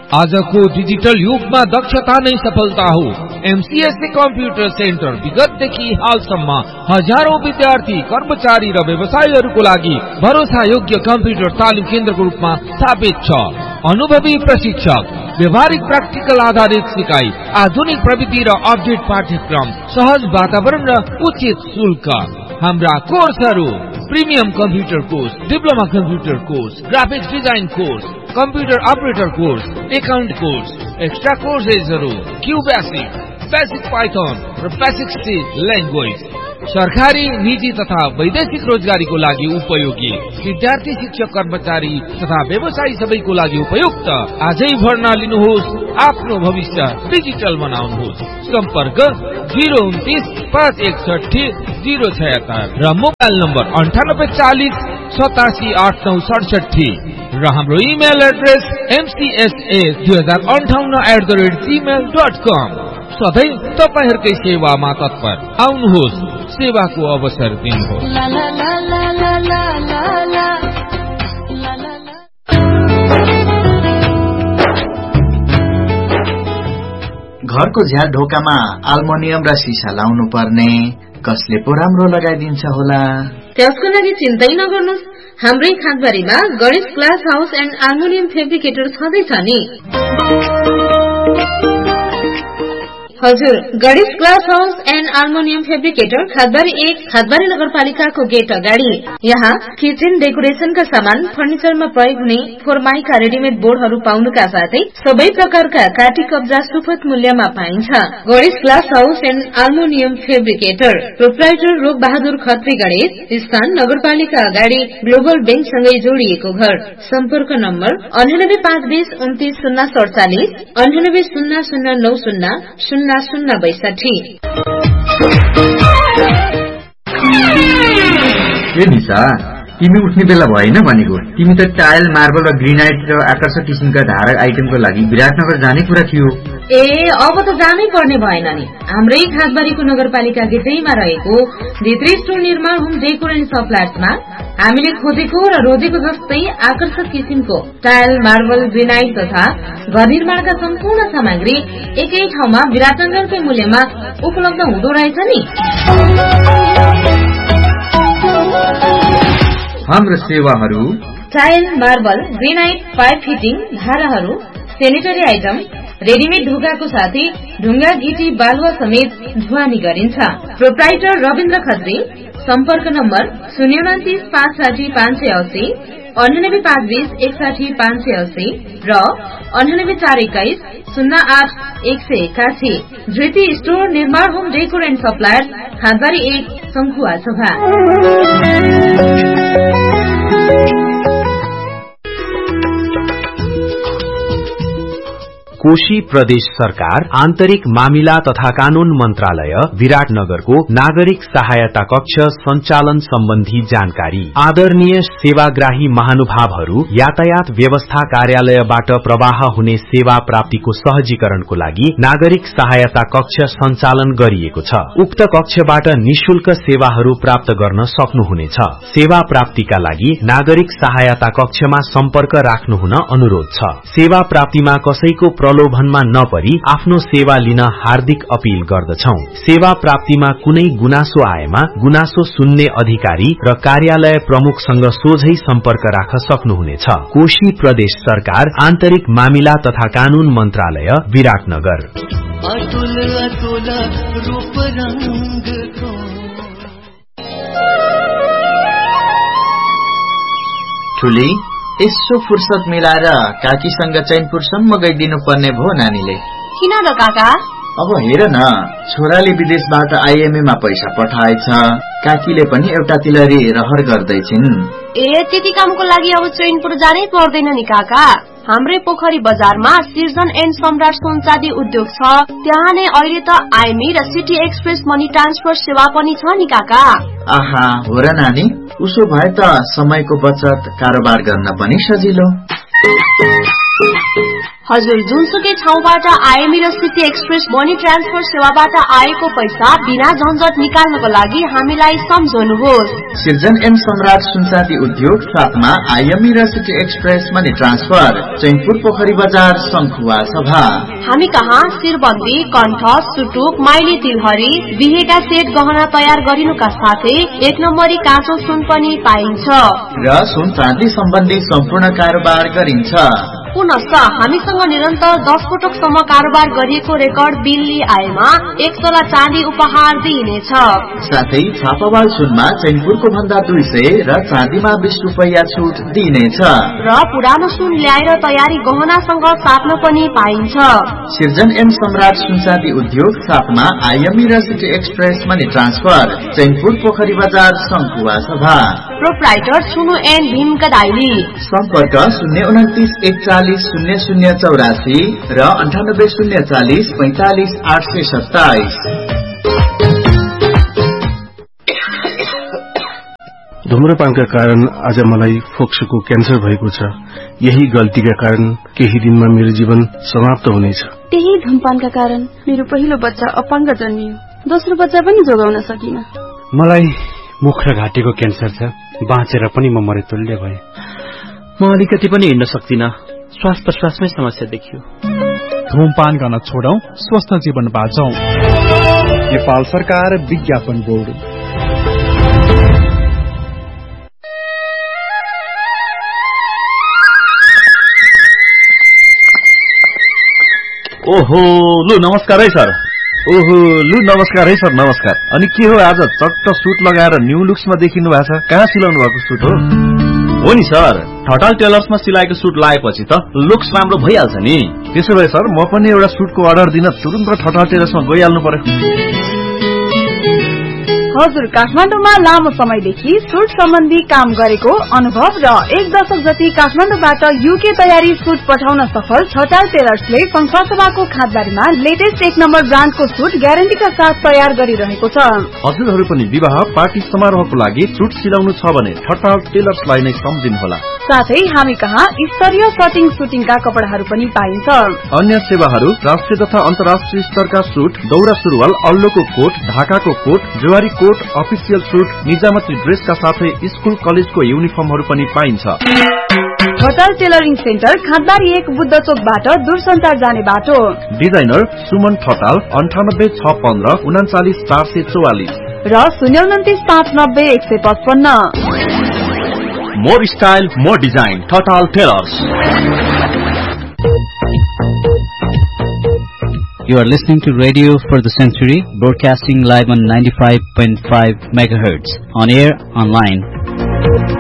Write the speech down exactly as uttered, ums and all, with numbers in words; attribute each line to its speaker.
Speaker 1: आजको डिजिटल युगमा दक्षता नै सफलता हो। एमसीएससी कम्प्युटर सेन्टर विगतदेखि हालसम्म हजारौं विद्यार्थी, कर्मचारी र व्यवसायीहरूको लागि भरोसा योग्य कम्प्युटर तालिम केन्द्रको रूपमा स्थापित छ। अनुभवी प्रशिक्षक, व्यवहारिक प्र्याक्टिकल आधारित सिकाइ, आधुनिक प्रविधि र अपडेट पाठ्यक्रम, सहज वातावरण र उचित शुल्क। हाम्रा कोर्सहरू: premium computer course, diploma computer course, graphics design course, computer operator course, account course, extra कोर्सेसहरू Q basic, basic Python र बेसिक सी ल्याङ्ग्वेज। सरकारी, निजी तथा वैदेशिक रोजगारीको लागि उपयोगी। विद्यार्थी, शिक्षक, कर्मचारी तथा व्यवसायी सबैको लागि उपयुक्त। आजै भर्ना लिनुहोस्, आफ्नो भविष्य डिजिटल बनाउनुहोस्। सम्पर्क जीरो उन्तीस पाँच एकसठी जीरो छयत्तर र मोबाइल नम्बर अन्ठानब्बे चालिस सतासी आठ नौ सडसठी र हाम्रो इमेल एड्रेस एमसीएसए दुई हजार अन्ठाउन्न at the rate Gmail dot कम। सधैँ तपाईहरुकै सेवामा तत्पर। आउनुहोस्, सेवाको अवसर दिनुहोस्।
Speaker 2: घरको झ्याल ढोकामा आल्मुनियम र सिसा लाउनु पर्ने, कसले पो राम्रो लगाइदिन्छ होला?
Speaker 3: त्यसको लागि चिन्तै नगर्नुस्, हाम्रै खादबारीमा Ganesh glass house and aluminium fabricator छँदैछ नि। हजुर, Ganesh glass house and aluminium fabricator खादबारी एक, खादबारी नगरपालिकाको गेट अगाडि। यहाँ किचन डेकोरेशनका सामान, फर्निचरमा प्रयोग हुने फोरमाइका रेडिमेड बोर्डहरू पाउनुका साथै सबै प्रकारका काटी कब्जा सुपथ मूल्यमा पाइन्छ। Ganesh glass house and aluminium fabricator, proprietor रोग बहादुर खत्री गणेश, स्थान नगरपालिका अगाडि, ग्लोबल बैंकसँगै जोडिएको घर। सम्पर्क नम्बर अन्ठानब्बे पाँच बीस उन्तीस शून्य सडचालिस, अन्ठानब्बे शून्य शून्य नौ शून्य शून्य शून्य बैसठी।
Speaker 2: ए निशा, तिमी उठ्ने बेला भएन भनेको? तिमी त टाइल, मार्बल र ग्रेनाइट र आकर्षक किसिमका धारक आइटमको लागि विराटनगर जाने कुरा थियो।
Speaker 3: ए अब त जानै पर्ने भएन नि। हाम्रै खादबारीको नगरपालिका गेटैमा रहेको भित्री स्टोर निर्माण होम डेकोर एन्ड सप्लायर्समा हामीले खोजेको र रोजेको जस्तै आकर्षक किसिमको टाइल, मार्बल, ग्रेनाइट तथा घर निर्माणका सम्पूर्ण सामग्री एकै ठाउँमा विराटनगरकै मूल्यमा उपलब्ध हुँदो रहेछ नि।
Speaker 2: हाम्रो सेवाहरू:
Speaker 3: tile, marble, granite, pipe fitting, धाराहरू, सेनिटरी आइटम, रेडिमेड ढोकाको साथै ढुङ्गा, गिटी, बालुवा समेत ढुवानी गरिन्छ। प्रोप्राइटर रविन्द्र खत्री। सम्पर्क नम्बर शून्य उन्तिस पाँच साठी पाँच सय अस्सी, अन्ठानब्बे पाँच बीस एकसाठी पाँच सय अस्सी र अन्ठानब्बे चार एक्काइस शून्य आठ एक सय एकासी। धृति स्टोर निर्माण होम डेकोर एन्ड सप्लायर, खादबारी एक, शङ्खुवा सभा।
Speaker 4: कोशी प्रदेश सरकार आन्तरिक मामिला तथा कानून मन्त्रालय विराटनगरको नागरिक सहायता कक्ष सञ्चालन सम्बन्धी जानकारी। आदरणीय सेवाग्राही महानुभावहरू, यातायात व्यवस्था कार्यालयबाट प्रवाह हुने सेवा प्राप्तिको सहजीकरणको लागि नागरिक सहायता कक्ष सञ्चालन गरिएको छ। उक्त कक्षबाट निशुल्क सेवाहरू प्राप्त गर्न सक्नुहुनेछ। सेवा प्राप्तिका लागि नागरिक सहायता कक्षमा सम्पर्क राख्नुहुन अनुरोध छ। सेवा प्राप्तिमा कसैको प्रलोभनमा नपरी आफ्नो सेवा लिन हार्दिक अपील गर्दछौं। सेवा प्राप्तिमा कुनै गुनासो आएमा गुनासो सुन्ने अधिकारी र कार्यालय प्रमुखसँग सोझै सम्पर्क राख्न सक्नुहुनेछ। कोशी प्रदेश सरकार आन्तरिक मामिला तथा कानून मन्त्रालय विराटनगर।
Speaker 5: अतुल अतुल रूप रंगको
Speaker 2: ठुली, यसो फुर्सद मिलाएर काकीसँग चैनपुरसम्म गइदिनु पर्ने भो नानीले।
Speaker 6: किन र काका?
Speaker 2: अब हेर न, छोराले विदेशबाट आइएमए मा पैसा पठाएछ, काकीले पनि एउटा तिलरी रहर गर्दैछिन्।
Speaker 6: ए त्यति कामको लागि अब चैनपुर जानै पर्दैन नि काका। हाम्रै पोखरी बजारमा सिजन एन्ड सम्राट सोनचाँदी उद्योग छ। त्यहाँ नै अहिले त आइएमई र सिटी एक्सप्रेस मनी ट्रान्सफर सेवा पनि छ नि काका।
Speaker 2: आहा, हो र नानी, उसो भए त समयको बचत, कारोबार गर्न पनि सजिलो।
Speaker 6: हजुर, जुनसुकै ठाउँबाट आइएमई र सिटी एक्सप्रेस मनी ट्रान्सफर सेवाबाट आएको पैसा बिना झन्झट निकाल्नको लागि हामीलाई सम्झनुहोस्।
Speaker 7: सिर्जन एन्ड सम्राट सुनचाँदी उद्योग साथमा आइएमई र city express money transfer, Chainpur पोखरी बजार, शंखुवा सभा।
Speaker 6: हामी कहाँ शिरबन्दी, कण्ठ, सुटुक, माइली तिलहरी, बिहेका सेट गहना तयार गरिनुका साथै एक नम्बरी काँचो सुन पनि पाइन्छ
Speaker 7: र सुन चाँदी सम्बन्धी सम्पूर्ण कारोबार गरिन्छ।
Speaker 6: पुनश्च हामीसँग निरन्तर दस पटकसम्म कारोबार गरिएको रेकर्ड बिल आएमा एक तोला चाँदी उपहार दिइनेछ।
Speaker 7: साथै छापावाल सुनमा चैनपुरको भन्दा दुई सय र चाँदीमा बीस रुपैयाँ छुट दिइनेछ
Speaker 6: र पुरानो सुन ल्याएर तयारी गहनासँग साट्न पनि पाइन्छ।
Speaker 7: सिर्जन एन्ड सम्राट सुनचाँदी उद्योग साथमा आइएमई र city express money transfer, Chainpur पोखरी बजार, शंखुवा सभा।
Speaker 6: प्रोप्राइटर सुनु एन्ड भीम गदाइली।
Speaker 7: सम्पर्क शून्य उन्तिस एकचालिस शून्य शून्य चौरासी र अन्ठानब्बे शून्य चालिस पैंतालिस आठ सय सत्ताइस।
Speaker 8: धुम्रपानका कारण आज मलाई फोक्सोको क्यान्सर भएको छ। यही गल्तीका कारण केही दिनमा मेरो जीवन समाप्त हुनेछ।
Speaker 9: त्यही धुम्रपानका कारण मेरो पहिलो बच्चा अपाङ्ग जन्मियो, दोस्रो बच्चा पनि जोगाउन सकिन।
Speaker 10: मलाई मुख र घाँटीको क्यान्सर छ, बाँचेर पनि म मरेतुल्य भए। म अलिकति पनि हिँड्न सक्दिन, श्वास प्रश्वासमै समस्या देखियो।
Speaker 11: धूमपान गर्न छोडौं, स्वस्थ जीवन बाँचौं। नेपाल सरकार विज्ञापन बोर्ड।
Speaker 12: ओहो, लु नमस्कार है सर। ओहो, लु नमस्कार है सर, नमस्कार। अनि के हो आज चट्ट सुट लगाएर न्यू लुक्समा देखिनु भएको छ? कहाँ सिलाउनु भएको सुट हो? हो नि सर, ठटाल टेलर्समा सिलाएको सुट लगाएपछि त लुक्स राम्रो भइहाल्छ नि। त्यसो भए सर, म पनि एउटा सुटको अर्डर दिन तुरुन्त ठटाल टेलर्समा गइहाल्नु पर्यो।
Speaker 9: हजुर, काठमाडौँमा लामो समयदेखि सुट सम्बन्धी काम गरेको अनुभव र एक दशक जति काठमाडौँबाट युके तयारी सुट पठाउन सफल ठटाल टेलर्सले संसारसभाको खातबारीमा लेटेस्ट एक नम्बर ब्रान्डको सुट ग्यारेन्टीका साथ तयार गरिरहेको छ।
Speaker 12: हजुरहरू पनि विवाह पार्टी समारोहको लागि सुट सिलाउनु छ भने ठटाल टेलर्सलाई नै सम्झिनुहोला।
Speaker 9: साथै हामी कहाँ स्तरीय कटिङ सुटिङका कपडाहरू पनि पाइन्छ।
Speaker 12: अन्य सेवाहरू राष्ट्रिय तथा अन्तर्राष्ट्रिय स्तरका सुट, दौरा सुरुवाल, अल्लोको कोट, ढाकाको coat, Zuari coat, official suit, निजामती ड्रेसका साथै स्कुल कलेजको युनिफर्महरू पनि पाइन्छ।
Speaker 9: ठटाल टेलरिङ सेन्टर खातबारी एक बुद्ध चोकबाट दूरसञ्चार जाने बाटो।
Speaker 12: डिजाइनर सुमन ठटाल, अन्ठानब्बे छ पन्ध्र उनाचालिस चार सय चौवालिस
Speaker 9: र शून्य उन्तिस पाँच नब्बे एक सय पचपन्न।
Speaker 12: More style, more design, Thatal tailors.
Speaker 13: You are listening to Radio for the Century, broadcasting live on ninety-five point five megahertz, on air, online.